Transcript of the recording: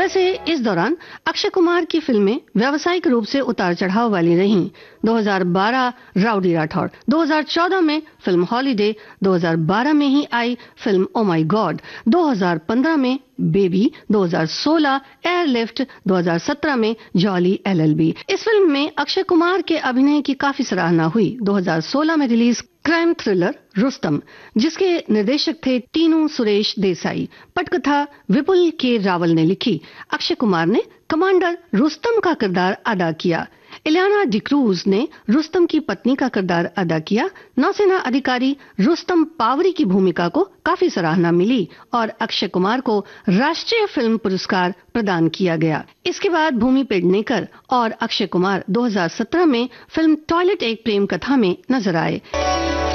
वैसे इस दौरान अक्षय कुमार की फिल्में व्यावसायिक रूप से उतार चढ़ाव वाली रहीं। 2012 राउडी राठौड़, 2014 में फिल्म हॉलीडे, 2012 में ही आई फिल्म ओ माय गॉड, 2015 में बेबी, 2016 एयरलिफ्ट, 2017 में जॉली एलएलबी। इस फिल्म में अक्षय कुमार के अभिनय की काफी सराहना हुई। 2016 में रिलीज क्राइम थ्रिलर रुस्तम, जिसके निर्देशक थे टीनू सुरेश देसाई, पटकथा विपुल के रावल ने लिखी। अक्षय कुमार ने कमांडर रुस्तम का किरदार अदा किया। इलियाना डिक्रूज ने रुस्तम की पत्नी का किरदार अदा किया। नौसेना अधिकारी रुस्तम पावरी की भूमिका को काफी सराहना मिली और अक्षय कुमार को राष्ट्रीय फिल्म पुरस्कार प्रदान किया गया। इसके बाद भूमि पेडनेकर और अक्षय कुमार 2017 में फिल्म टॉयलेट एक प्रेम कथा में नजर आए।